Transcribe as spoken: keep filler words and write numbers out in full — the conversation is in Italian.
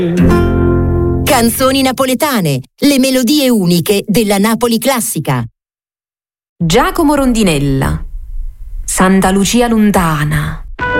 Canzoni napoletane, le melodie uniche della Napoli classica. Giacomo Rondinella, Santa Lucia lontana,